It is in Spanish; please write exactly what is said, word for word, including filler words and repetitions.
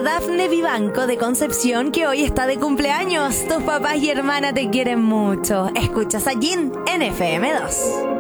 Dafne Vivanco de Concepción, que hoy está de cumpleaños. Tus papás y hermana te quieren mucho. Escuchas a Jin en F M dos.